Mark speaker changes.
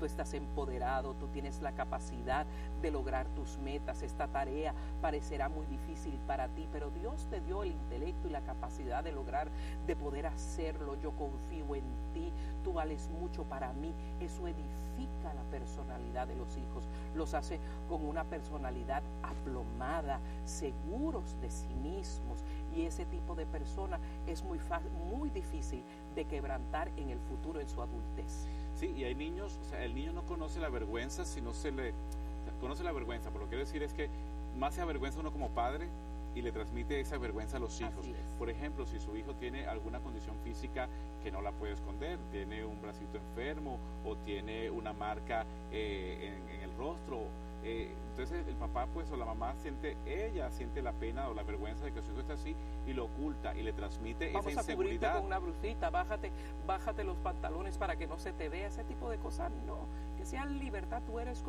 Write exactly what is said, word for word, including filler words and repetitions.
Speaker 1: tú estás empoderado, tú tienes la capacidad de lograr tus metas. Esta tarea parecerá muy difícil para ti, pero Dios te dio el intelecto y la capacidad de lograr, de poder hacerlo. Yo confío en ti, tú vales mucho para mí. Eso edifica la personalidad de los hijos, los hace con una personalidad aplomada, seguros de sí mismos, y ese tipo de persona es muy, muy difícil de quebrantar en el futuro, en su adultez.
Speaker 2: Sí, y hay niños, o sea, el niño no conoce la vergüenza si no se le... O sea, conoce la vergüenza, pero lo que quiero decir es que más se avergüenza uno como padre y le transmite esa vergüenza a los hijos. Por ejemplo, si su hijo tiene alguna condición física que no la puede esconder, tiene un bracito enfermo o tiene una marca eh, en, en el rostro, eh, entonces el papá pues o la mamá siente, ella siente la pena o la vergüenza de que su hijo está así y lo oculta y le transmite
Speaker 1: Vamos
Speaker 2: esa inseguridad.
Speaker 1: Vamos a cubrirte con una blusita, bájate, bájate los pantalones para que no se te vea, ese tipo de cosas no, que sea libertad, tú eres